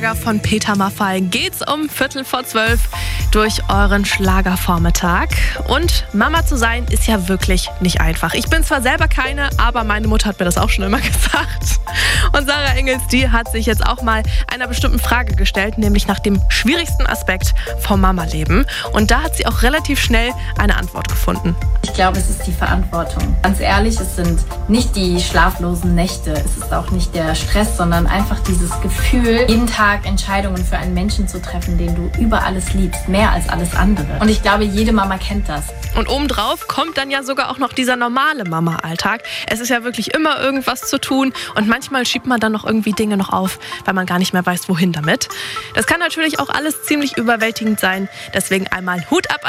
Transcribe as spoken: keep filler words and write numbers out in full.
Von Peter Maffay geht's um Viertel vor zwölf durch euren Schlagervormittag. Und Mama zu sein ist ja wirklich nicht einfach. Ich bin zwar selber keine, aber meine Mutter hat mir das auch schon immer gesagt. Und Sarah Engels, die hat sich jetzt auch mal einer bestimmten Frage gestellt, nämlich nach dem schwierigsten Aspekt vom Mama-Leben. Und da hat sie auch relativ schnell eine Antwort gefunden. Ich glaube, es ist die Verantwortung. Ganz ehrlich, es sind nicht die schlaflosen Nächte, es ist auch nicht der Stress, sondern einfach dieses Gefühl, jeden Tag Entscheidungen für einen Menschen zu treffen, den du über alles liebst, mehr als alles andere. Und ich glaube, jede Mama kennt das. Und obendrauf kommt dann ja sogar auch noch dieser normale Mama-Alltag. Es ist ja wirklich immer irgendwas zu tun und manchmal schiebt man dann noch irgendwie Dinge noch auf, weil man gar nicht mehr weiß, wohin damit. Das kann natürlich auch alles ziemlich überwältigend sein. Deswegen einmal Hut ab an